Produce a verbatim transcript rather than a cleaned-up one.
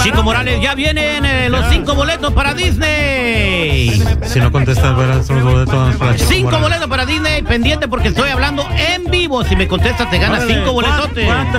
Chico Morales, ya vienen eh, los cinco boletos para Disney. Si no contestas, verás los boletos para Chico Cinco Morales. boletos para Disney, pendiente porque estoy hablando en vivo. Si me contestas, te ganas Órale, cinco boletotes. cuatro, cuatro.